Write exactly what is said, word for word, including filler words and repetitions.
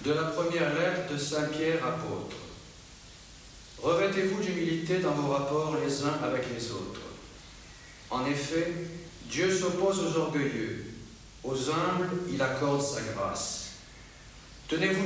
De la première lettre de Saint Pierre apôtre. Revêtez-vous d'humilité dans vos rapports les uns avec les autres. En effet, Dieu s'oppose aux orgueilleux, aux humbles il accorde sa grâce. Tenez-vous